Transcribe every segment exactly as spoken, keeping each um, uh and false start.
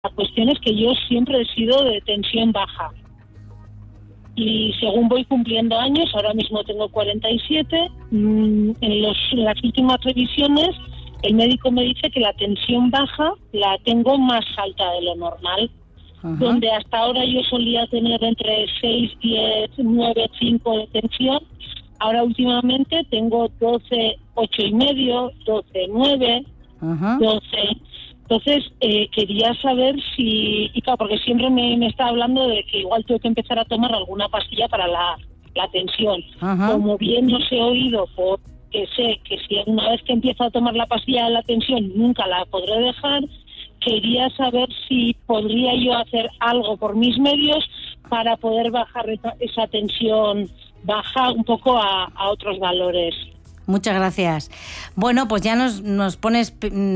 La cuestión es que yo siempre he sido de tensión baja. Y según voy cumpliendo años, ahora mismo tengo cuarenta y siete, mmm, en, los, en las últimas revisiones el médico me dice que la tensión baja la tengo más alta de lo normal. Uh-huh. Donde hasta ahora yo solía tener entre seis, diez, nueve, cinco de tensión, ahora últimamente tengo doce, ocho y medio, doce, nueve, uh-huh. doce. Entonces, eh, quería saber si, y claro, porque siempre me, me está hablando de que igual tengo que empezar a tomar alguna pastilla para la, la tensión. Uh-huh. Como bien no he oído, porque sé que si una vez que empiezo a tomar la pastilla de la tensión nunca la podré dejar, quería saber si podría yo hacer algo por mis medios para poder bajar esa, esa tensión baja un poco a, a otros valores. Muchas gracias. Bueno, pues ya nos, nos pones...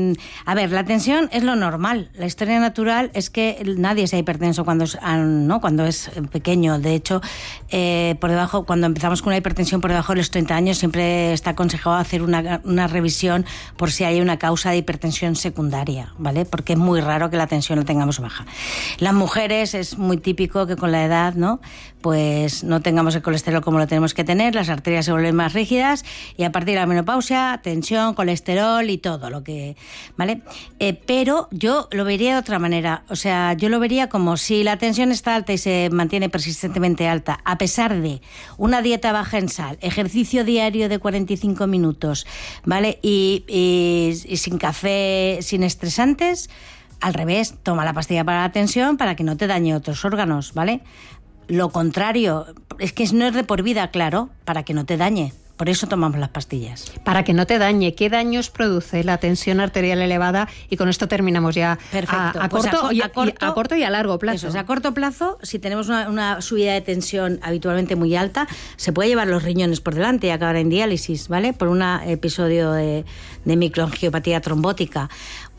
A ver, la tensión es lo normal. La historia natural es que nadie sea hipertenso cuando es, ¿no? cuando es pequeño. De hecho, eh, por debajo, cuando empezamos con una hipertensión por debajo de los treinta años, siempre está aconsejado hacer una, una revisión por si hay una causa de hipertensión secundaria, ¿vale? Porque es muy raro que la tensión la tengamos baja. Las mujeres es muy típico que con la edad, ¿no? Pues no tengamos el colesterol como lo tenemos que tener, las arterias se vuelven más rígidas y a partir de la menopausia, tensión, colesterol y todo lo que, ¿vale? Eh, pero yo lo vería de otra manera, o sea, yo lo vería como si la tensión está alta y se mantiene persistentemente alta, a pesar de una dieta baja en sal, ejercicio diario de cuarenta y cinco minutos, ¿vale? Y, y, y sin café, sin estresantes, al revés, toma la pastilla para la tensión para que no te dañe otros órganos, ¿vale? Lo contrario, es que no es de por vida, claro, para que no te dañe. Por eso tomamos las pastillas. Para que no te dañe. ¿Qué daños produce la tensión arterial elevada? Y con esto terminamos ya. Perfecto. A, a, pues corto, a, y, a, corto, a corto y a largo plazo. Eso es, a corto plazo, si tenemos una, una subida de tensión habitualmente muy alta, se puede llevar los riñones por delante y acabar en diálisis, ¿vale? Por un episodio de, de microangiopatía trombótica.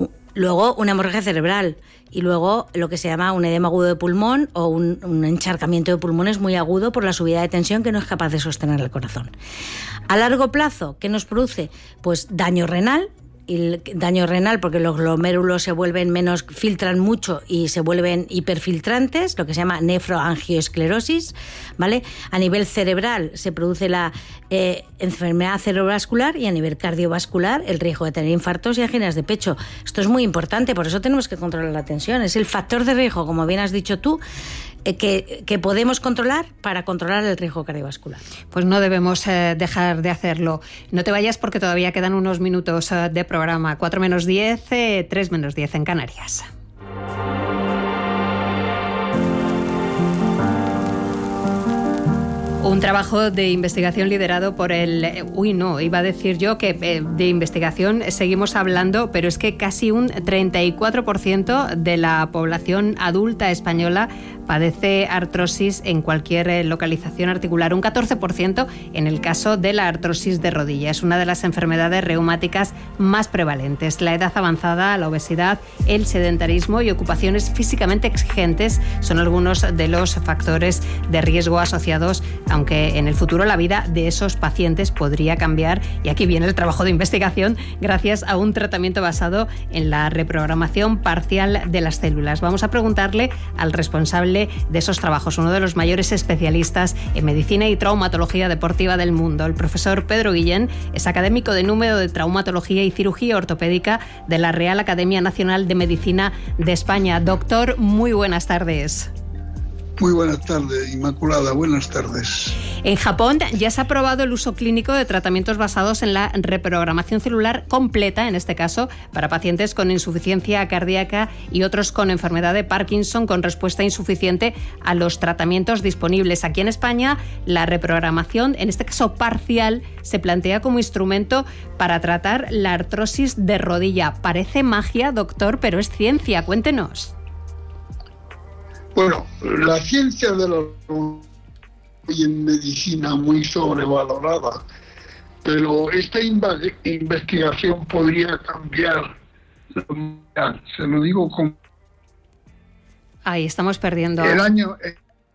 Luego una hemorragia cerebral y luego lo que se llama un edema agudo de pulmón o un, un encharcamiento de pulmones muy agudo por la subida de tensión que no es capaz de sostener el corazón. A largo plazo, ¿qué nos produce? Pues daño renal. Y el daño renal porque los glomérulos se vuelven menos, filtran mucho y se vuelven hiperfiltrantes, lo que se llama nefroangioesclerosis, ¿vale? A nivel cerebral se produce la eh, enfermedad cerebrovascular y a nivel cardiovascular el riesgo de tener infartos y anginas de pecho. Esto es muy importante, por eso tenemos que controlar la tensión. Es el factor de riesgo, como bien has dicho tú, Que, que podemos controlar para controlar el riesgo cardiovascular. Pues no debemos eh, dejar de hacerlo. No te vayas porque todavía quedan unos minutos eh, de programa. cuatro menos diez, eh, tres menos diez en Canarias. Un trabajo de investigación liderado por el... Uy, no, iba a decir yo que eh, de investigación seguimos hablando, pero es que casi un treinta y cuatro por ciento de la población adulta española padece artrosis en cualquier localización articular, un catorce por ciento en el caso de la artrosis de rodilla. Es una de las enfermedades reumáticas más prevalentes. La edad avanzada, la obesidad, el sedentarismo y ocupaciones físicamente exigentes son algunos de los factores de riesgo asociados, aunque en el futuro la vida de esos pacientes podría cambiar. Y aquí viene el trabajo de investigación gracias a un tratamiento basado en la reprogramación parcial de las células. Vamos a preguntarle al responsable de esos trabajos, uno de los mayores especialistas en medicina y traumatología deportiva del mundo. El profesor Pedro Guillén es académico de número de traumatología y cirugía ortopédica de la Real Academia Nacional de Medicina de España. Doctor, muy buenas tardes. Muy buenas tardes, Inmaculada. Buenas tardes. En Japón ya se ha aprobado el uso clínico de tratamientos basados en la reprogramación celular completa, en este caso, para pacientes con insuficiencia cardíaca y otros con enfermedad de Parkinson con respuesta insuficiente a los tratamientos disponibles. Aquí en España, la reprogramación, en este caso parcial, se plantea como instrumento para tratar la artrosis de rodilla. Parece magia, doctor, pero es ciencia. Cuéntenos. Bueno, la ciencia de la hoy en medicina muy sobrevalorada, pero esta inv- investigación podría cambiar la humanidad. Se lo digo con... Ahí estamos perdiendo. El año en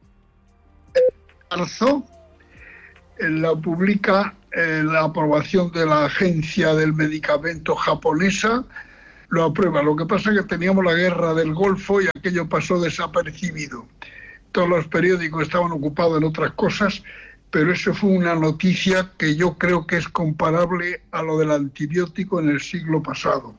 marzo la publica eh, la aprobación de la Agencia del Medicamento japonesa lo aprueba. Lo que pasa es que teníamos la guerra del Golfo y aquello pasó desapercibido. Todos los periódicos estaban ocupados en otras cosas, pero eso fue una noticia que yo creo que es comparable a lo del antibiótico en el siglo pasado.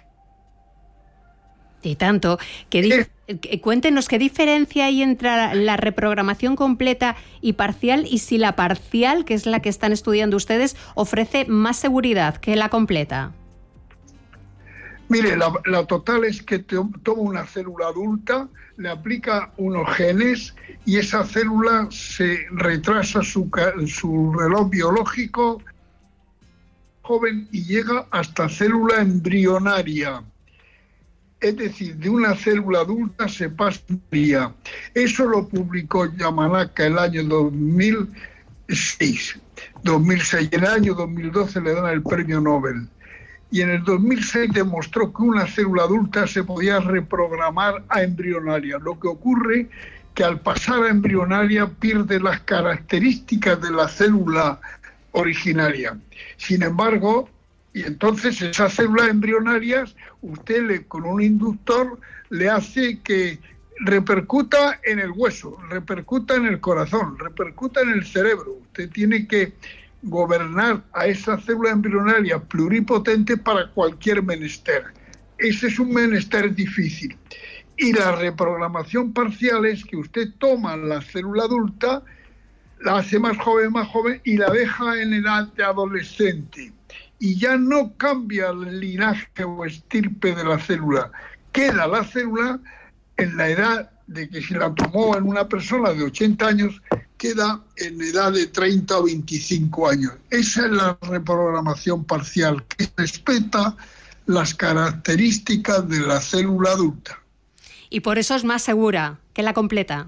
Y tanto, que di- eh, cuéntenos qué diferencia hay entre la reprogramación completa y parcial, y si la parcial, que es la que están estudiando ustedes, ofrece más seguridad que la completa. Mire, la, la total es que te, toma una célula adulta, le aplica unos genes y esa célula se retrasa su, su reloj biológico joven y llega hasta célula embrionaria. Es decir, de una célula adulta se pasa un día. Eso lo publicó Yamanaka el año dos mil seis. dos mil seis. En el año dos mil doce le dan el premio Nobel. Y en el dos mil seis demostró que una célula adulta se podía reprogramar a embrionaria. Lo que ocurre que al pasar a embrionaria pierde las características de la célula originaria. Sin embargo, y entonces esas células embrionarias, usted le, con un inductor le hace que repercuta en el hueso, repercuta en el corazón, repercuta en el cerebro. Usted tiene que gobernar a esa célula embrionaria pluripotente para cualquier menester. Ese es un menester difícil. Y la reprogramación parcial es que usted toma la célula adulta, la hace más joven, más joven y la deja en edad de adolescente. Y ya no cambia el linaje o estirpe de la célula. Queda la célula en la edad de que si la tomó en una persona de ochenta años, queda en edad de treinta o veinticinco años. Esa es la reprogramación parcial, que respeta las características de la célula adulta. Y por eso es más segura que la completa.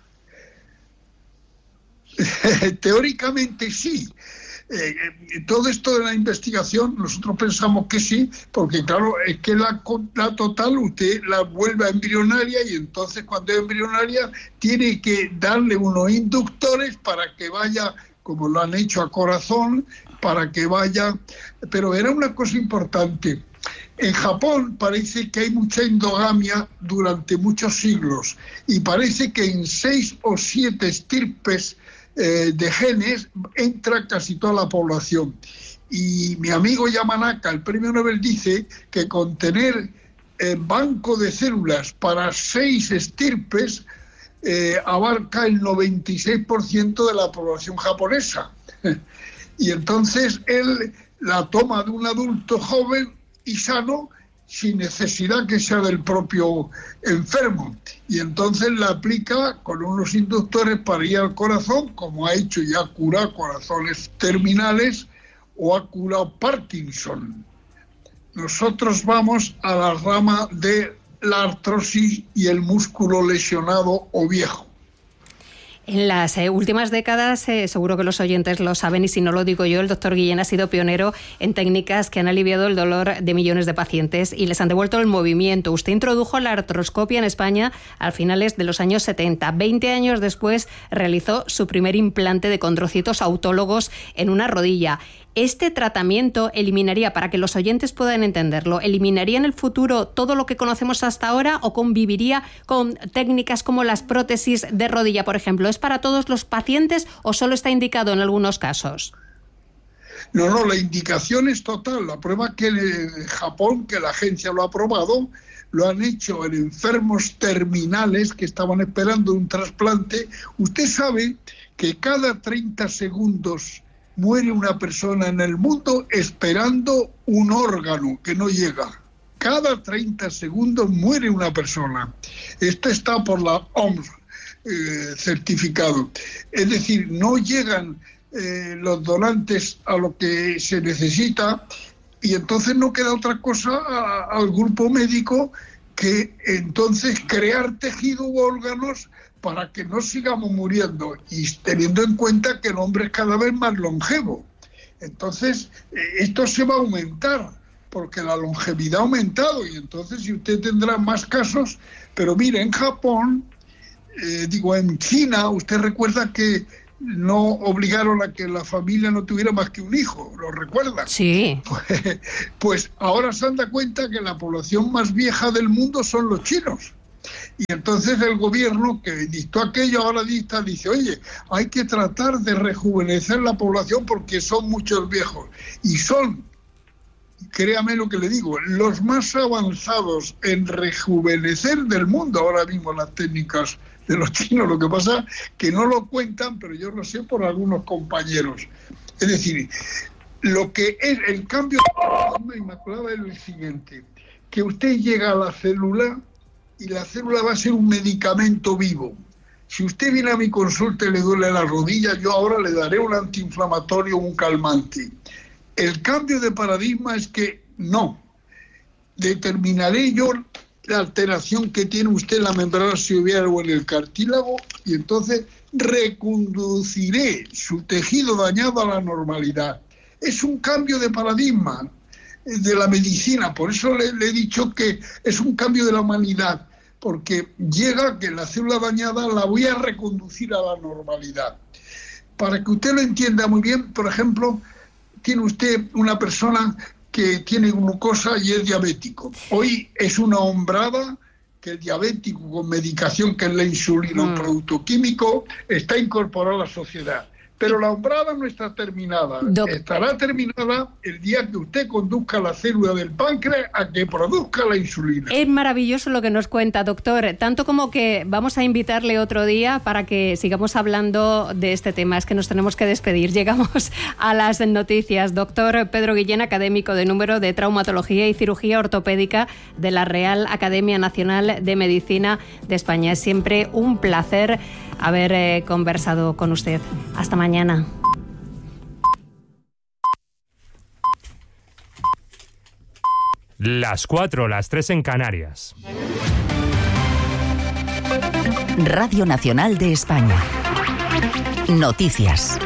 Teóricamente sí. Eh, todo esto de la investigación nosotros pensamos que sí, porque claro, es que la, la total usted la vuelve a embrionaria y entonces cuando es embrionaria tiene que darle unos inductores para que vaya, como lo han hecho a corazón, para que vaya. Pero era una cosa importante. En Japón parece que hay mucha endogamia durante muchos siglos y parece que en seis o siete estirpes Eh, de genes entra casi toda la población. Y mi amigo Yamanaka, el premio Nobel, dice que con tener eh, banco de células para seis estirpes eh, abarca el noventa y seis por ciento de la población japonesa. Y entonces él la toma de un adulto joven y sano sin necesidad que sea del propio enfermo. Y entonces la aplica con unos inductores para ir al corazón, como ha hecho y ha curado corazones terminales o ha curado Parkinson. Nosotros vamos a la rama de la artrosis y el músculo lesionado o viejo. En las eh, últimas décadas, eh, seguro que los oyentes lo saben y si no lo digo yo, el doctor Guillén ha sido pionero en técnicas que han aliviado el dolor de millones de pacientes y les han devuelto el movimiento. Usted introdujo la artroscopia en España a finales de los años setenta. Veinte años después realizó su primer implante de condrocitos autólogos en una rodilla. ¿Este tratamiento eliminaría, para que los oyentes puedan entenderlo, eliminaría en el futuro todo lo que conocemos hasta ahora o conviviría con técnicas como las prótesis de rodilla, por ejemplo? ¿Es para todos los pacientes o solo está indicado en algunos casos? No, no, la indicación es total. La prueba que en Japón, que la agencia lo ha aprobado, lo han hecho en enfermos terminales que estaban esperando un trasplante. Usted sabe que cada treinta segundos muere una persona en el mundo esperando un órgano que no llega. Cada treinta segundos muere una persona. Esto está por la O M S eh, certificado. Es decir, no llegan eh, los donantes a lo que se necesita y entonces no queda otra cosa a, al grupo médico que entonces crear tejido u órganos para que no sigamos muriendo y teniendo en cuenta que el hombre es cada vez más longevo. Entonces, esto se va a aumentar, porque la longevidad ha aumentado y entonces si usted tendrá más casos, pero mire, en Japón, eh, digo, en China, usted recuerda que no obligaron a que la familia no tuviera más que un hijo, ¿lo recuerdan? Sí. Pues, pues ahora se han dado cuenta que la población más vieja del mundo son los chinos. Y entonces el gobierno que dictó aquello ahora dicta, dice, oye, hay que tratar de rejuvenecer la población porque son muchos viejos. Y son, créame lo que le digo, los más avanzados en rejuvenecer del mundo ahora mismo las técnicas de los chinos. Lo que pasa que no lo cuentan, pero yo lo sé por algunos compañeros. Es decir, lo que es el cambio de paradigma, Inmaculada, es el siguiente, que usted llega a la célula y la célula va a ser un medicamento vivo. Si usted viene a mi consulta y le duele la rodilla, yo ahora le daré un antiinflamatorio o un calmante. El cambio de paradigma es que no. Determinaré yo la alteración que tiene usted en la membrana sinovial o en el cartílago y entonces reconduciré su tejido dañado a la normalidad. Es un cambio de paradigma de la medicina, por eso le, le he dicho que es un cambio de la humanidad, porque llega que la célula dañada la voy a reconducir a la normalidad. Para que usted lo entienda muy bien, por ejemplo, tiene usted una persona que tiene glucosa y es diabético. Hoy es una hombrada que el diabético con medicación que es la insulina, un producto químico, está incorporado a la sociedad. Pero la hombrada no está terminada. Doc. Estará terminada el día que usted conduzca la célula del páncreas a que produzca la insulina. Es maravilloso lo que nos cuenta, doctor. Tanto como que vamos a invitarle otro día para que sigamos hablando de este tema. Es que nos tenemos que despedir. Llegamos a las noticias. Doctor Pedro Guillén, académico de número de Traumatología y Cirugía Ortopédica de la Real Academia Nacional de Medicina de España. Es siempre un placer haber eh, conversado con usted. Hasta mañana. Las cuatro, las tres en Canarias. Radio Nacional de España. Noticias.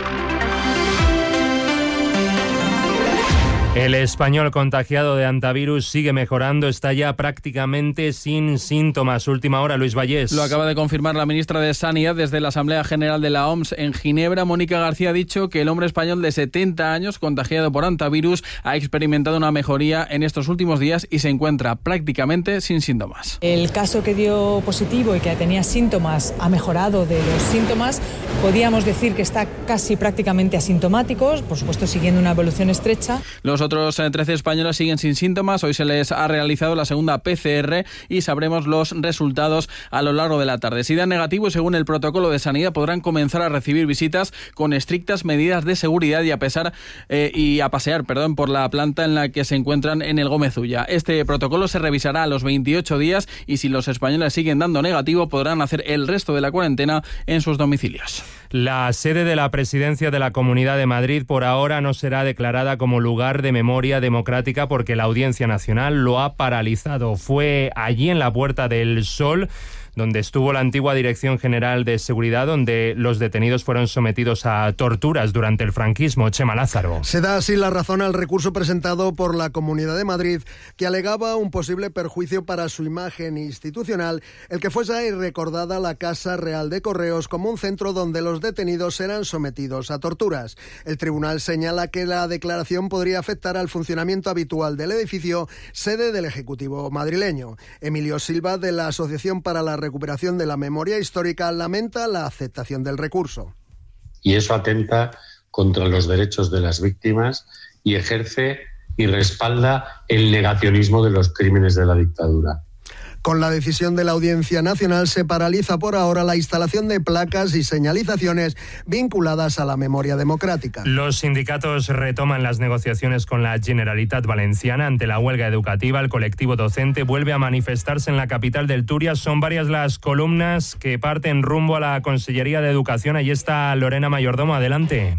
El español contagiado de hantavirus sigue mejorando, está ya prácticamente sin síntomas. Última hora, Luis Vallés. Lo acaba de confirmar la ministra de Sanidad desde la Asamblea General de la O M S en Ginebra. Mónica García ha dicho que el hombre español de setenta años, contagiado por hantavirus, ha experimentado una mejoría en estos últimos días y se encuentra prácticamente sin síntomas. El caso que dio positivo y que tenía síntomas ha mejorado de los síntomas. Podríamos decir que está casi prácticamente asintomático, por supuesto siguiendo una evolución estrecha. Los otros trece españoles siguen sin síntomas. Hoy se les ha realizado la segunda P C R y sabremos los resultados a lo largo de la tarde. Si dan negativo y según el protocolo de sanidad podrán comenzar a recibir visitas con estrictas medidas de seguridad y a pesar eh, y a pasear, perdón, por la planta en la que se encuentran en el Gómez Ulla. Este protocolo se revisará a los veintiocho días y si los españoles siguen dando negativo podrán hacer el resto de la cuarentena en sus domicilios. La sede de la presidencia de la Comunidad de Madrid por ahora no será declarada como lugar de memoria democrática porque la Audiencia Nacional lo ha paralizado. Fue allí en la Puerta del Sol donde estuvo la antigua Dirección General de Seguridad, donde los detenidos fueron sometidos a torturas durante el franquismo. Chema Lázaro. Se da así la razón al recurso presentado por la Comunidad de Madrid, que alegaba un posible perjuicio para su imagen institucional, el que fuese recordada la Casa Real de Correos como un centro donde los detenidos eran sometidos a torturas. El tribunal señala que la declaración podría afectar al funcionamiento habitual del edificio, sede del Ejecutivo madrileño. Emilio Silva, de la Asociación para la Recuperación de la Memoria Histórica, lamenta la aceptación del recurso. Y eso atenta contra los derechos de las víctimas y ejerce y respalda el negacionismo de los crímenes de la dictadura. Con la decisión de la Audiencia Nacional se paraliza por ahora la instalación de placas y señalizaciones vinculadas a la memoria democrática. Los sindicatos retoman las negociaciones con la Generalitat Valenciana ante la huelga educativa. El colectivo docente vuelve a manifestarse en la capital del Túria. Son varias las columnas que parten rumbo a la Consellería de Educación. Allí está Lorena Mayordomo. Adelante.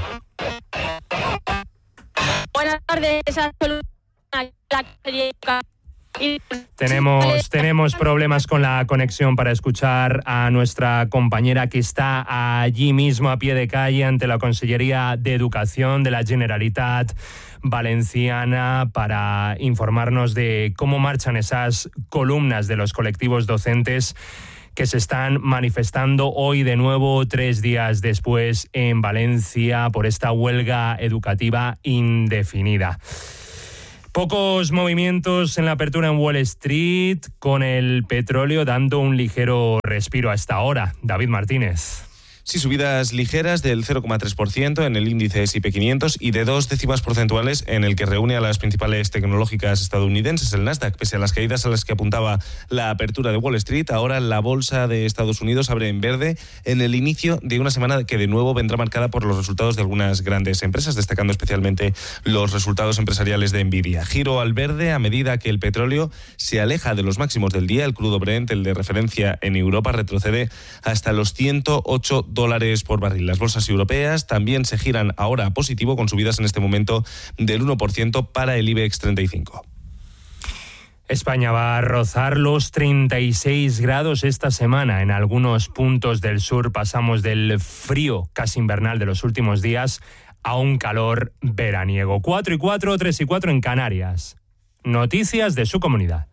Buenas tardes. Esa columna la Consellería. Tenemos, tenemos problemas con la conexión para escuchar a nuestra compañera que está allí mismo a pie de calle ante la Consellería de Educación de la Generalitat Valenciana para informarnos de cómo marchan esas columnas de los colectivos docentes que se están manifestando hoy de nuevo, tres días después, en Valencia por esta huelga educativa indefinida. Pocos movimientos en la apertura en Wall Street, con el petróleo dando un ligero respiro a esta hora. David Martínez. Sí, subidas ligeras del cero coma tres por ciento en el índice ese y pe quinientos y de dos décimas porcentuales en el que reúne a las principales tecnológicas estadounidenses, el Nasdaq. Pese a las caídas a las que apuntaba la apertura de Wall Street, ahora la bolsa de Estados Unidos abre en verde en el inicio de una semana que de nuevo vendrá marcada por los resultados de algunas grandes empresas, destacando especialmente los resultados empresariales de Nvidia. Giro al verde a medida que el petróleo se aleja de los máximos del día. El crudo Brent, el de referencia en Europa, retrocede hasta los ciento ocho dólares por barril. Las bolsas europeas también se giran ahora a positivo, con subidas en este momento del uno por ciento para el IBEX treinta y cinco. España va a rozar los treinta y seis grados esta semana. En algunos puntos del sur pasamos del frío casi invernal de los últimos días a un calor veraniego. cuatro y cuatro, tres y cuatro en Canarias. Noticias de su comunidad.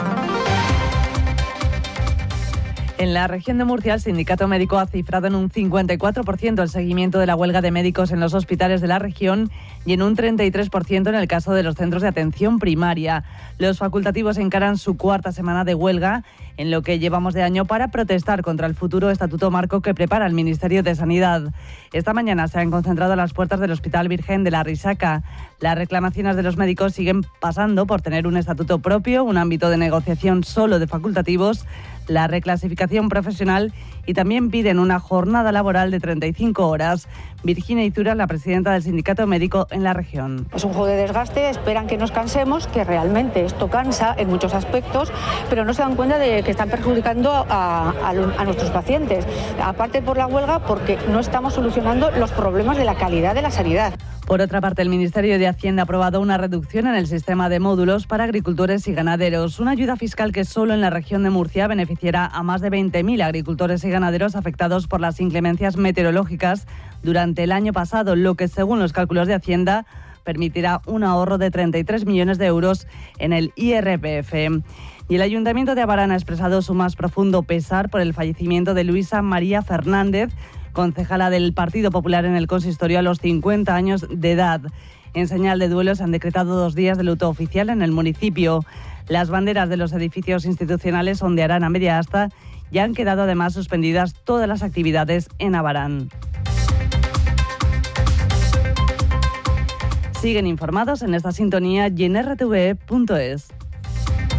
En la región de Murcia, el sindicato médico ha cifrado en un cincuenta y cuatro por ciento el seguimiento de la huelga de médicos en los hospitales de la región y en un treinta y tres por ciento en el caso de los centros de atención primaria. Los facultativos encaran su cuarta semana de huelga en lo que llevamos de año para protestar contra el futuro estatuto marco que prepara el Ministerio de Sanidad. Esta mañana se han concentrado a las puertas del Hospital Virgen de la Risaca. Las reclamaciones de los médicos siguen pasando por tener un estatuto propio, un ámbito de negociación solo de facultativos, la reclasificación profesional y también piden una jornada laboral de treinta y cinco horas. Virginia Izura, la presidenta del sindicato médico en la región. Es un juego de desgaste, esperan que nos cansemos, que realmente esto cansa en muchos aspectos, pero no se dan cuenta de que están perjudicando a, a, a nuestros pacientes. Aparte por la huelga, porque no estamos solucionando los problemas de la calidad de la sanidad. Por otra parte, el Ministerio de Hacienda ha aprobado una reducción en el sistema de módulos para agricultores y ganaderos, una ayuda fiscal que solo en la región de Murcia beneficiará a más de veinte mil agricultores y ganaderos afectados por las inclemencias meteorológicas durante el año pasado, lo que, según los cálculos de Hacienda, permitirá un ahorro de treinta y tres millones de euros en el I R P F. Y el Ayuntamiento de Abarán ha expresado su más profundo pesar por el fallecimiento de Luisa María Fernández, concejala del Partido Popular en el consistorio a los cincuenta años de edad. En señal de duelo se han decretado dos días de luto oficial en el municipio. Las banderas de los edificios institucionales ondearán a media asta y han quedado además suspendidas todas las actividades en Abarán. Siguen informados en esta sintonía y en erre te ve punto es.